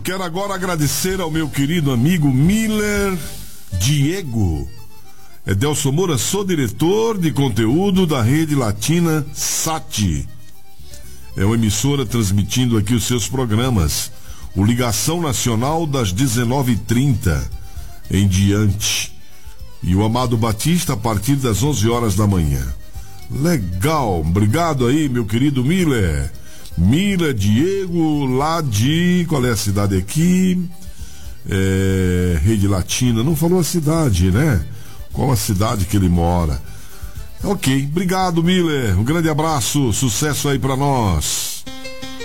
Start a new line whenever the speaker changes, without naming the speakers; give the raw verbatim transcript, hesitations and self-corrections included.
Quero agora agradecer ao meu querido amigo Miller Diego. Edelson Moura, sou diretor de conteúdo da Rede Latina Sati. É uma emissora transmitindo aqui os seus programas. O Ligação Nacional das dezenove e trinta em diante. E o Amado Batista a partir das onze horas da manhã. Legal, obrigado aí, meu querido Miller. Miller Diego, lá de... Qual é a cidade aqui? É, Rede Latina, não falou a cidade, né? Qual a cidade que ele mora? Ok, obrigado, Miller. Um grande abraço, sucesso aí pra nós.